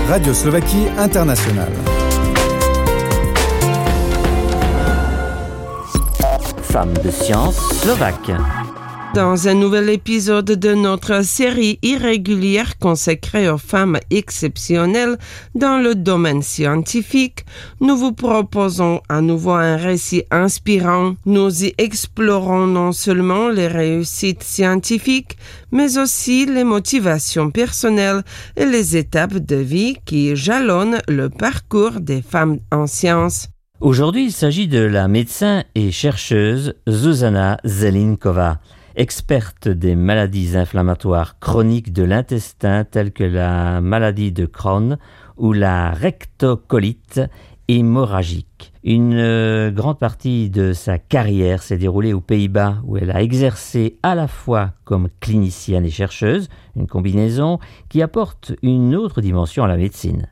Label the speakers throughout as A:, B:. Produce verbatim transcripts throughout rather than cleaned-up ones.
A: Radio Slovaquie Internationale.
B: Femmes de science slovaque.
C: Dans un nouvel épisode de notre série irrégulière consacrée aux femmes exceptionnelles dans le domaine scientifique, nous vous proposons à nouveau un récit inspirant. Nous y explorons non seulement les réussites scientifiques, mais aussi les motivations personnelles et les étapes de vie qui jalonnent le parcours des femmes en sciences.
B: Aujourd'hui, il s'agit de la médecin et chercheuse Zuzana Zelinkova, experte des maladies inflammatoires chroniques de l'intestin telles que la maladie de Crohn ou la rectocolite hémorragique. Une euh, grande partie de sa carrière s'est déroulée aux Pays-Bas où elle a exercé à la fois comme clinicienne et chercheuse, une combinaison qui apporte une autre dimension à la médecine.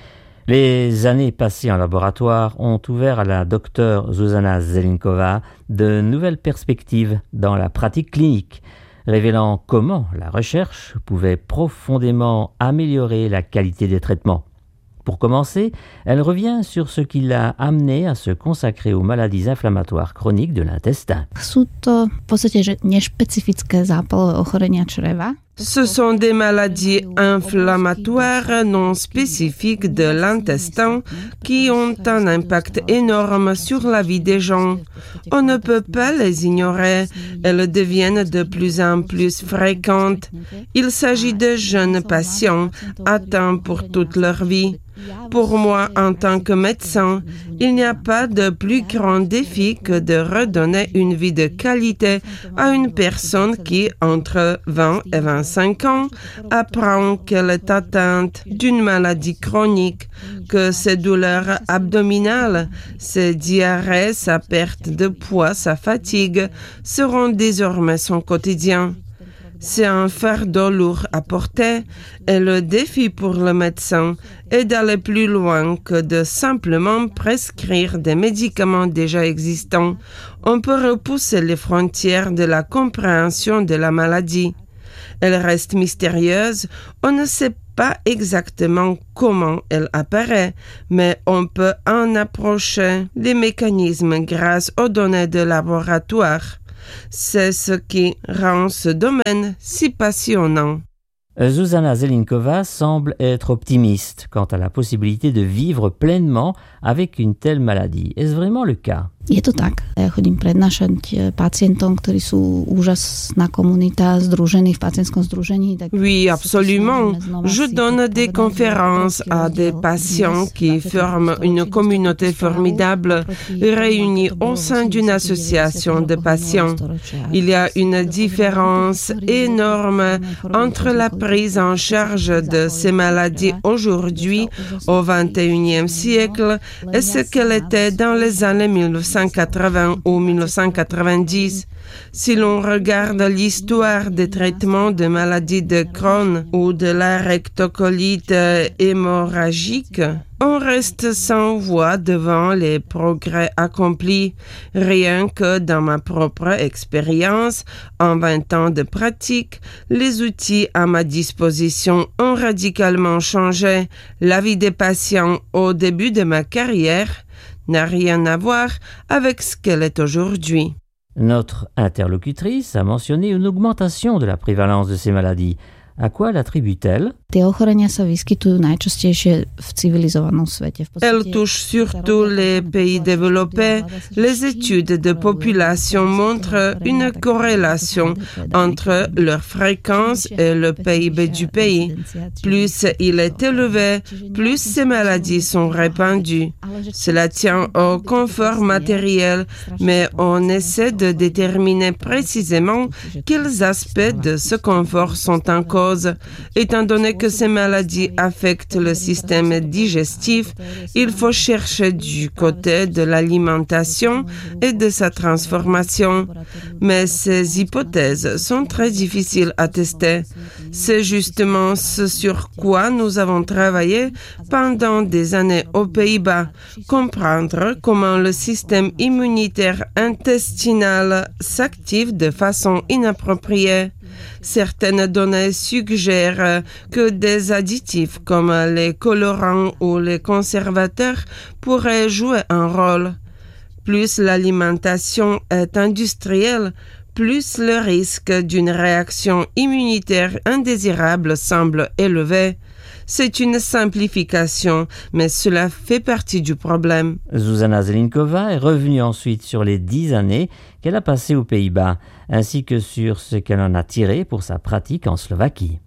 B: Les années passées en laboratoire ont ouvert à la docteure Zuzana Zelinkova de nouvelles perspectives dans la pratique clinique, révélant comment la recherche pouvait profondément améliorer la qualité des traitements. Pour commencer, elle revient sur ce qui l'a amenée à se consacrer aux maladies inflammatoires chroniques de l'intestin.
D: Sú to v podstate že nešpecifické zápalové ochorenia čreva.
C: Ce sont des maladies inflammatoires non spécifiques de l'intestin qui ont un impact énorme sur la vie des gens. On ne peut pas les ignorer. Elles deviennent de plus en plus fréquentes. Il s'agit de jeunes patients atteints pour toute leur vie. Pour moi, en tant que médecin, il n'y a pas de plus grand défi que de redonner une vie de qualité à une personne qui, entre vingt et vingt-cinq ans, apprend qu'elle est atteinte d'une maladie chronique, que ses douleurs abdominales, ses diarrhées, sa perte de poids, sa fatigue seront désormais son quotidien. C'est un fardeau lourd à porter et le défi pour le médecin est d'aller plus loin que de simplement prescrire des médicaments déjà existants. On peut repousser les frontières de la compréhension de la maladie. Elle reste mystérieuse, on ne sait pas exactement comment elle apparaît, mais on peut en approcher les mécanismes grâce aux données de laboratoire. C'est ce qui rend ce domaine si passionnant.
B: Zuzana Zelinkova semble être optimiste quant à la possibilité de vivre pleinement avec une telle maladie. Est-ce vraiment le cas?
D: Je to tak. Ja chodím prednášať pacientom, ktorí sú úžasná komunita, združení v pacientskom združení.
C: Oui, absolument. Je donne des conférences à des patients qui forment une communauté formidable réunie au sein d'une association de patients. Il y a une différence énorme entre la prise en charge de ces maladies aujourd'hui, au vingt et unième siècle, et ce qu'elle était dans les années mille neuf cent quatre-vingts ou mille neuf cent quatre-vingt-dix. Si l'on regarde l'histoire des traitements de maladies de Crohn ou de la rectocolite hémorragique, on reste sans voix devant les progrès accomplis. Rien que dans ma propre expérience, en vingt ans de pratique, les outils à ma disposition ont radicalement changé. La vie des patients au début de ma carrière n'a rien à voir avec ce qu'elle est aujourd'hui.
B: Notre interlocutrice a mentionné une augmentation de la prévalence de ces maladies. À quoi l'attribue-t-elle?
D: Tie ochorenia sa vyskytujú najčastejšie v civilizovanom svete.
C: Elle touche surtout les pays développés. Les études de population montrent une corrélation entre leur fréquence et le P I B du pays. Plus il est élevé, plus ces maladies sont répandues. Cela tient au confort matériel, mais on essaie de déterminer précisément quels aspects de ce confort sont en cause. Étant donné que ces maladies affectent le système digestif, il faut chercher du côté de l'alimentation et de sa transformation. Mais ces hypothèses sont très difficiles à tester. C'est justement ce sur quoi nous avons travaillé pendant des années aux Pays-Bas. Comprendre comment le système immunitaire intestinal s'active de façon inappropriée. Certaines données suggèrent que des additifs comme les colorants ou les conservateurs pourraient jouer un rôle. Plus l'alimentation est industrielle, plus le risque d'une réaction immunitaire indésirable semble élevé. C'est une simplification, mais cela fait partie du problème.
B: Zuzana Zelinkova est revenue ensuite sur les dix années qu'elle a passées aux Pays-Bas, ainsi que sur ce qu'elle en a tiré pour sa pratique en Slovaquie.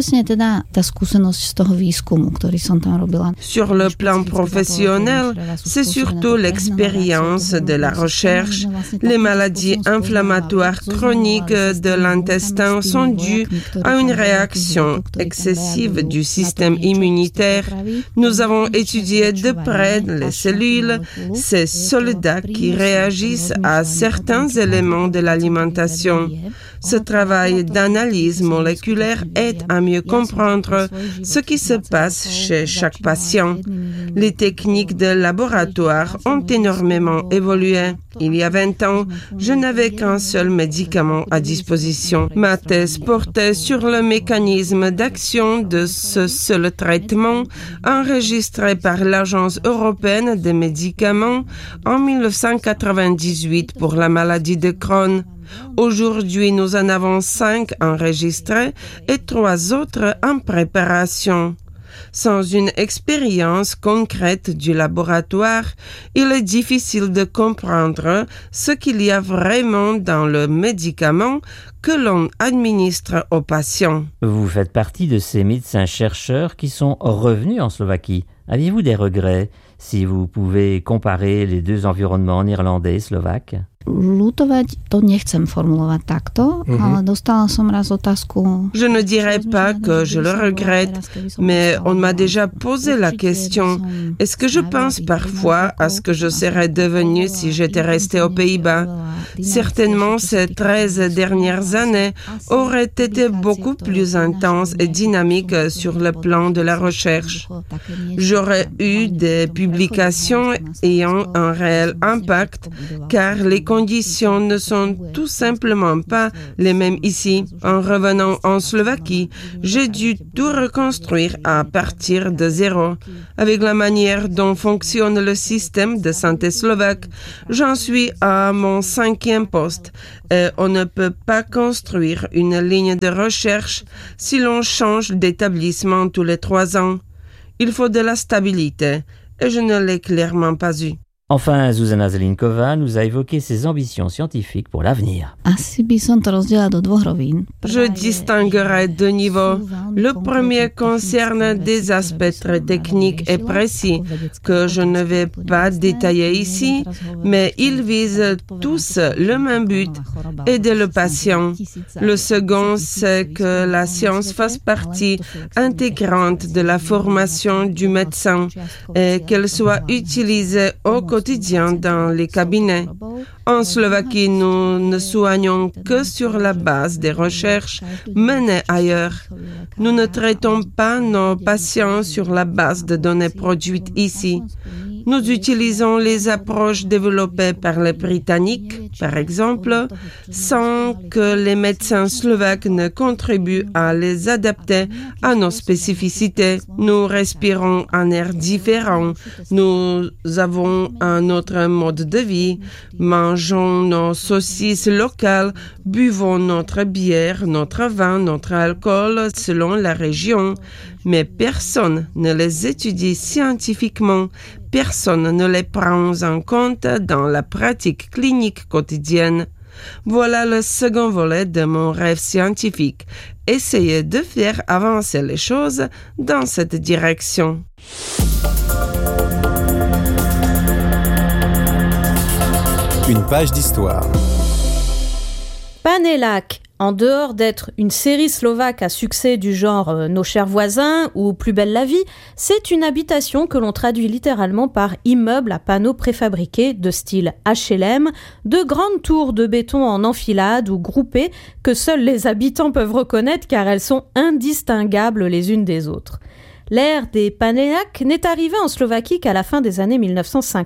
C: Sur le plan professionnel, c'est surtout l'expérience de la recherche. Les maladies inflammatoires chroniques de l'intestin sont dues à une réaction excessive du système immunitaire. Nous avons étudié de près les cellules, ces soldats qui réagissent à certains éléments de l'alimentation. Ce travail d'analyse moléculaire aide à mieux comprendre ce qui se passe chez chaque patient. Les techniques de laboratoire ont énormément évolué. Il y a vingt ans, je n'avais qu'un seul médicament à disposition. Ma thèse portait sur le mécanisme d'action de ce seul traitement enregistré par l'Agence européenne des médicaments en dix-neuf cent quatre-vingt-dix-huit pour la maladie de Crohn. Aujourd'hui, nous en avons cinq enregistrés et trois autres en préparation. Sans une expérience concrète du laboratoire, il est difficile de comprendre ce qu'il y a vraiment dans le médicament que l'on administre aux patients.
B: Vous faites partie de ces médecins-chercheurs qui sont revenus en Slovaquie. Aviez-vous des regrets si vous pouvez comparer les deux environnements néerlandais et slovaques?
D: Ľutovať to nechcem formulovať takto, mm-hmm. ale dostala som raz otázku.
C: Je ne dirais pas que je le regrette, mais on m'a déjà posé la question. Est-ce que je pense parfois à ce que je serais devenue si j'étais restée aux Pays-Bas? Certainement, ces treize dernières années auraient été beaucoup plus intenses et dynamiques sur le plan de la recherche. J'aurais eu des publications ayant un réel impact, car les conditions ne sont tout simplement pas les mêmes ici. En revenant en Slovaquie, j'ai dû tout reconstruire à partir de zéro. Avec la manière dont fonctionne le système de santé slovaque, j'en suis à mon cinquième poste et on ne peut pas construire une ligne de recherche si l'on change d'établissement tous les trois ans. Il faut de la stabilité et je ne l'ai clairement pas eu.
B: Enfin, Zuzana Zelinkova nous a évoqué ses ambitions scientifiques pour l'avenir.
C: Je distinguerai deux niveaux. Le premier concerne des aspects très techniques et précis que je ne vais pas détailler ici, mais ils visent tous le même but, aider le patient. Le second, c'est que la science fasse partie intégrante de la formation du médecin et qu'elle soit utilisée au quotidien dans les cabinets. En Slovaquie, nous ne soignons que sur la base des recherches menées ailleurs. Nous ne traitons pas nos patients sur la base de données produites ici. Nous utilisons les approches développées par les Britanniques, par exemple, sans que les médecins slovaques ne contribuent à les adapter à nos spécificités. Nous respirons un air différent, nous avons un autre mode de vie, mangeons nos saucisses locales, buvons notre bière, notre vin, notre alcool selon la région. Mais personne ne les étudie scientifiquement, personne ne les prend en compte dans la pratique clinique quotidienne. Voilà le second volet de mon rêve scientifique. Essayer de faire avancer les choses dans cette direction.
A: Une page d'histoire.
E: Panélac, en dehors d'être une série slovaque à succès du genre euh, Nos chers voisins ou Plus belle la vie, c'est une habitation que l'on traduit littéralement par immeuble à panneaux préfabriqués de style H L M, de grandes tours de béton en enfilade ou groupées que seuls les habitants peuvent reconnaître car elles sont indistinguables les unes des autres. L'ère des Panélac n'est arrivée en Slovaquie qu'à la fin des années mille neuf cent cinquante.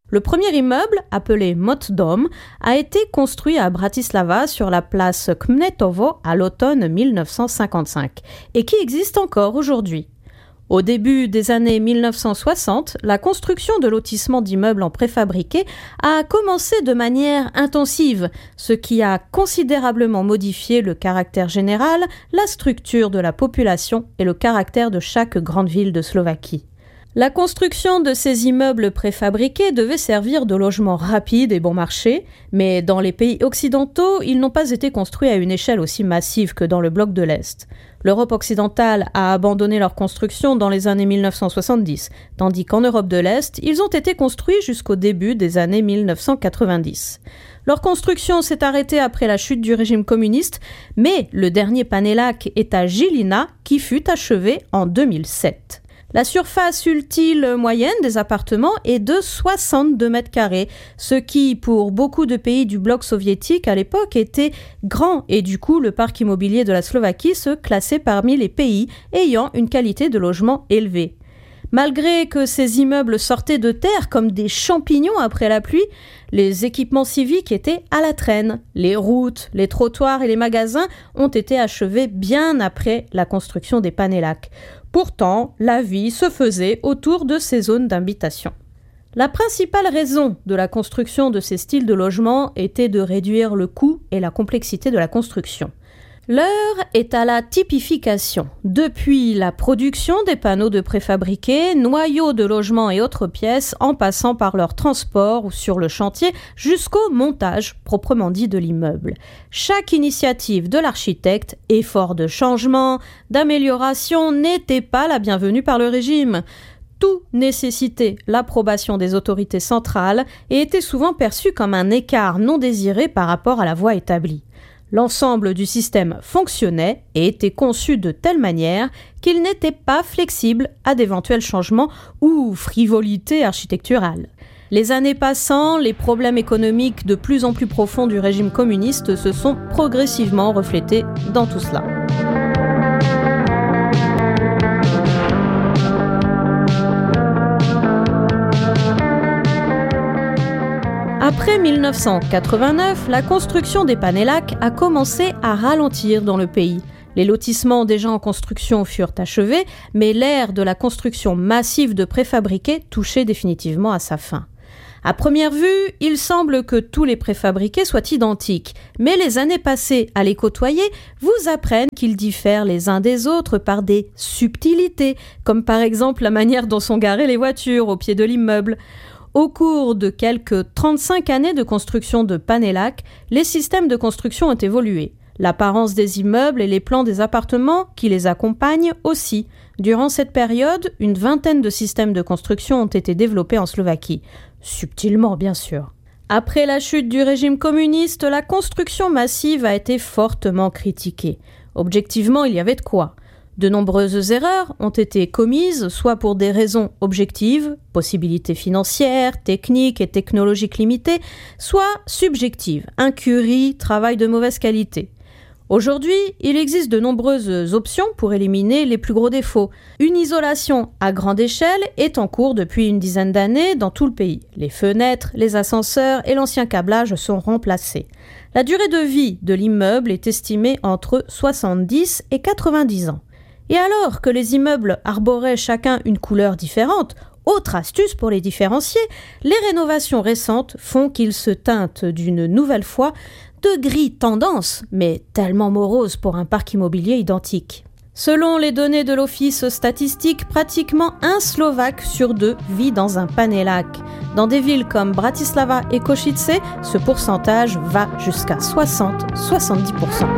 E: Le premier immeuble, appelé Mot Dom, a été construit à Bratislava sur la place Kmetovo à l'automne mille neuf cent cinquante-cinq et qui existe encore aujourd'hui. Au début des années mille neuf cent soixante, la construction de lotissements d'immeubles en préfabriqué a commencé de manière intensive, ce qui a considérablement modifié le caractère général, la structure de la population et le caractère de chaque grande ville de Slovaquie. La construction de ces immeubles préfabriqués devait servir de logement rapide et bon marché, mais dans les pays occidentaux, ils n'ont pas été construits à une échelle aussi massive que dans le bloc de l'Est. L'Europe occidentale a abandonné leur construction dans les années mille neuf cent soixante-dix, tandis qu'en Europe de l'Est, ils ont été construits jusqu'au début des années mille neuf cent quatre-vingt-dix. Leur construction s'est arrêtée après la chute du régime communiste, mais le dernier Panélac est à Žilina, qui fut achevé en deux mille sept. La surface utile moyenne des appartements est de soixante-deux mètres carrés, ce qui, pour beaucoup de pays du bloc soviétique à l'époque, était grand et du coup, le parc immobilier de la Slovaquie se classait parmi les pays ayant une qualité de logement élevée. Malgré que ces immeubles sortaient de terre comme des champignons après la pluie, les équipements civiques étaient à la traîne. Les routes, les trottoirs et les magasins ont été achevés bien après la construction des Panélac. Pourtant, la vie se faisait autour de ces zones d'habitation. La principale raison de la construction de ces styles de logement était de réduire le coût et la complexité de la construction. L'heure est à la typification. Depuis la production des panneaux de préfabriqués, noyaux de logements et autres pièces, en passant par leur transport ou sur le chantier, jusqu'au montage proprement dit de l'immeuble. Chaque initiative de l'architecte, effort de changement, d'amélioration, n'était pas la bienvenue par le régime. Tout nécessitait l'approbation des autorités centrales et était souvent perçu comme un écart non désiré par rapport à la voie établie. L'ensemble du système fonctionnait et était conçu de telle manière qu'il n'était pas flexible à d'éventuels changements ou frivolités architecturales. Les années passant, les problèmes économiques de plus en plus profonds du régime communiste se sont progressivement reflétés dans tout cela. Après mille neuf cent quatre-vingt-neuf, la construction des Panélac a commencé à ralentir dans le pays. Les lotissements déjà en construction furent achevés, mais l'ère de la construction massive de préfabriqués touchait définitivement à sa fin. À première vue, il semble que tous les préfabriqués soient identiques, mais les années passées à les côtoyer vous apprennent qu'ils diffèrent les uns des autres par des subtilités, comme par exemple la manière dont sont garées les voitures au pied de l'immeuble. Au cours de quelques trente-cinq années de construction de Panélac, les systèmes de construction ont évolué. L'apparence des immeubles et les plans des appartements qui les accompagnent aussi. Durant cette période, une vingtaine de systèmes de construction ont été développés en Slovaquie. Subtilement, bien sûr. Après la chute du régime communiste, la construction massive a été fortement critiquée. Objectivement, il y avait de quoi. De nombreuses erreurs ont été commises, soit pour des raisons objectives, possibilités financières, techniques et technologiques limitées, soit subjectives, incurie, travail de mauvaise qualité. Aujourd'hui, il existe de nombreuses options pour éliminer les plus gros défauts. Une isolation à grande échelle est en cours depuis une dizaine d'années dans tout le pays. Les fenêtres, les ascenseurs et l'ancien câblage sont remplacés. La durée de vie de l'immeuble est estimée entre soixante-dix et quatre-vingt-dix ans. Et alors que les immeubles arboraient chacun une couleur différente, autre astuce pour les différencier, les rénovations récentes font qu'ils se teintent d'une nouvelle fois de gris tendance, mais tellement morose pour un parc immobilier identique. Selon les données de l'Office statistique, pratiquement un Slovaque sur deux vit dans un Panélac. Dans des villes comme Bratislava et Košice, ce pourcentage va jusqu'à soixante à soixante-dix pour cent.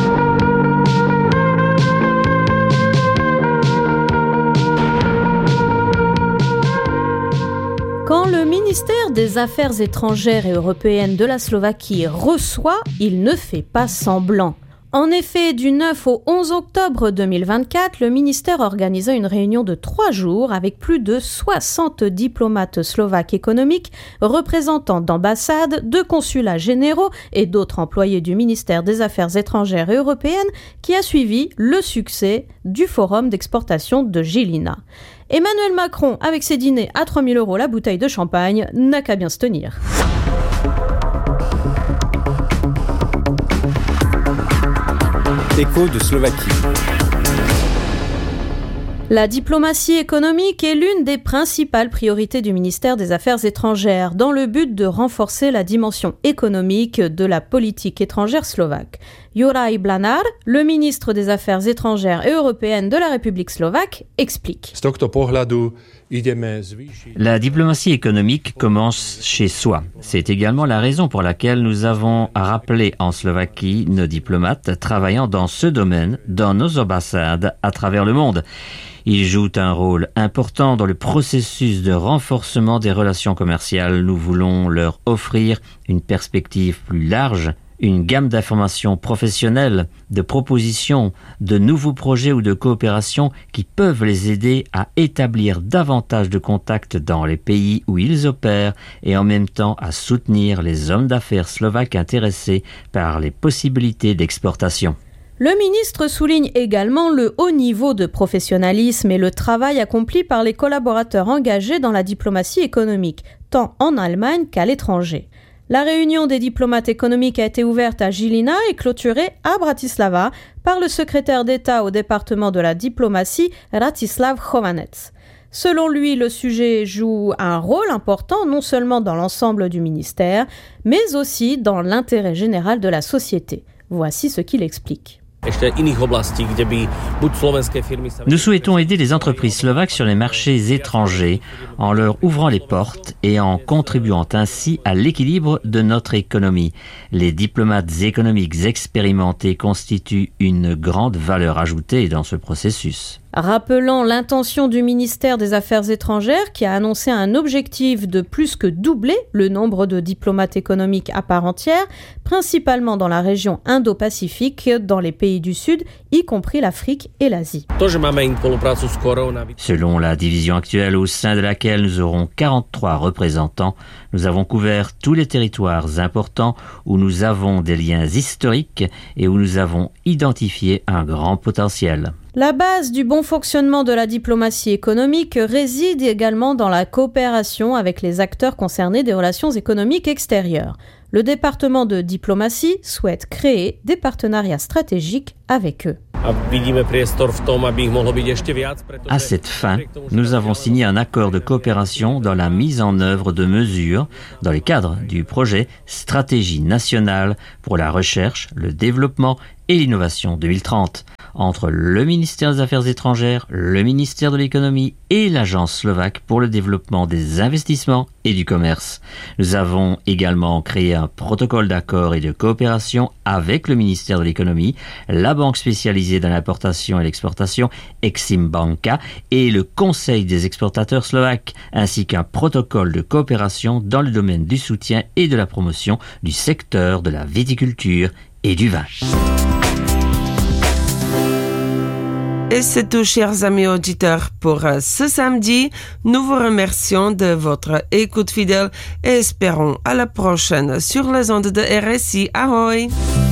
E: Quand le ministère des Affaires étrangères et européennes de la Slovaquie reçoit, il ne fait pas semblant. En effet, du neuf au onze octobre deux mille vingt-quatre, le ministère organisa une réunion de trois jours avec plus de soixante diplomates slovaques économiques, représentants d'ambassades, de consulats généraux et d'autres employés du ministère des Affaires étrangères et européennes, qui a suivi le succès du forum d'exportation de Žilina. Emmanuel Macron, avec ses dîners à trois mille euros la bouteille de champagne, n'a qu'à bien se tenir.
A: Écho de Slovaquie.
E: La diplomatie économique est l'une des principales priorités du ministère des Affaires étrangères, dans le but de renforcer la dimension économique de la politique étrangère slovaque. Juraj Blanár, le ministre des Affaires étrangères et européennes de la République slovaque, explique.
B: La diplomatie économique commence chez soi. C'est également la raison pour laquelle nous avons rappelé en Slovaquie nos diplomates travaillant dans ce domaine, dans nos ambassades à travers le monde. Ils jouent un rôle important dans le processus de renforcement des relations commerciales. Nous voulons leur offrir une perspective plus large, une gamme d'informations professionnelles, de propositions, de nouveaux projets ou de coopération qui peuvent les aider à établir davantage de contacts dans les pays où ils opèrent et en même temps à soutenir les hommes d'affaires slovaques intéressés par les possibilités d'exportation.
E: Le ministre souligne également le haut niveau de professionnalisme et le travail accompli par les collaborateurs engagés dans la diplomatie économique, tant en Allemagne qu'à l'étranger. La réunion des diplomates économiques a été ouverte à Žilina et clôturée à Bratislava par le secrétaire d'État au département de la diplomatie, Ratislav Chovanec. Selon lui, le sujet joue un rôle important non seulement dans l'ensemble du ministère, mais aussi dans l'intérêt général de la société. Voici ce qu'il explique.
B: Nous souhaitons aider les entreprises slovaques sur les marchés étrangers en leur ouvrant les portes et en contribuant ainsi à l'équilibre de notre économie. Les diplomates économiques expérimentés constituent une grande valeur ajoutée dans ce processus.
E: Rappelant l'intention du ministère des Affaires étrangères qui a annoncé un objectif de plus que doubler le nombre de diplomates économiques à part entière, principalement dans la région Indo-Pacifique, dans les pays du Sud, y compris l'Afrique et l'Asie.
B: Selon la division actuelle au sein de laquelle nous aurons quarante-trois représentants, nous avons couvert tous les territoires importants où nous avons des liens historiques et où nous avons identifié un grand potentiel.
E: La base du bon fonctionnement de la diplomatie économique réside également dans la coopération avec les acteurs concernés des relations économiques extérieures. Le département de diplomatie souhaite créer des partenariats stratégiques avec eux.
B: À cette fin, nous avons signé un accord de coopération dans la mise en œuvre de mesures dans le cadre du projet Stratégie nationale pour la recherche, le développement et l'innovation deux mille trente entre le ministère des Affaires étrangères, le ministère de l'économie et l'Agence slovaque pour le développement des investissements et du commerce. Nous avons également créé un protocole d'accord et de coopération avec le ministère de l'économie, la banque spécialisée dans l'importation et l'exportation Exim Banka et le Conseil des exportateurs slovaques, ainsi qu'un protocole de coopération dans le domaine du soutien et de la promotion du secteur de la viticulture et du vin.
C: Et c'est tout, chers amis auditeurs, pour ce samedi. Nous vous remercions de votre écoute fidèle et espérons à la prochaine sur les ondes de R S I. Ahoy!